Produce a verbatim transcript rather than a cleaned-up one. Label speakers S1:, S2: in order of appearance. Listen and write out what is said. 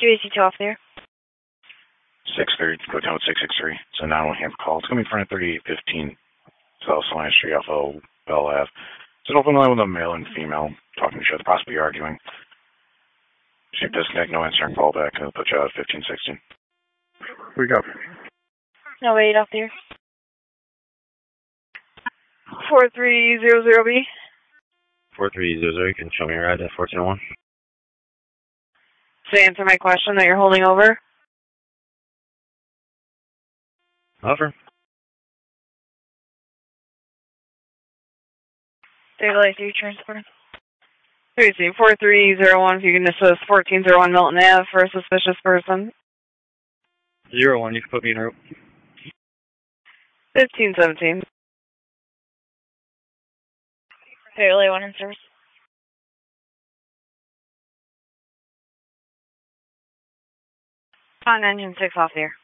S1: Q A C two off there.
S2: six thirty, go down with six six three. So now we have a call. It's coming from thirty-eight fifteen South Science Street off of Bell Ave. It's an open line with a male and female talking to each other, possibly arguing. If you disconnect, no answer, and call back, and it'll put you out at fifteen sixteen.
S3: We got
S1: No wait off there. four three zero zero B.
S4: four three zero zero, you can show me your ride at fourteen oh one.
S1: To answer my question that you're holding over.
S4: Over.
S1: Daylight three transport. three C four three zero one, if you can assist fourteen oh one Milton Ave for a suspicious person.
S4: Zero one, you can put me in route.
S1: fifteen seventeen. Daylight one in service. On engine six off there.